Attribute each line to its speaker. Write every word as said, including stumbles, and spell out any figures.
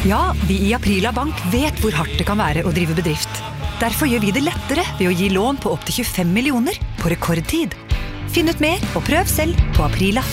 Speaker 1: Ja, vi i Aprila Bank vet hvor hardt det kan være å drive bedrift. Derfor gjør vi det lettere ved å gi lån på opp til tjuefem millioner på rekordtid. Finn ut mer og prøv selv på aprila